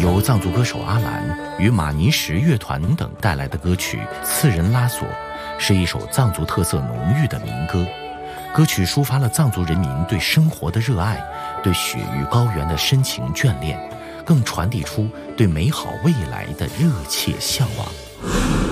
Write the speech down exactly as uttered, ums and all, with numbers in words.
由藏族歌手阿兰与马尼什乐团等带来的歌曲《次仁拉索》，是一首藏族特色浓郁的民歌。歌曲抒发了藏族人民对生活的热爱，对雪域高原的深情眷恋，更传递出对美好未来的热切向往。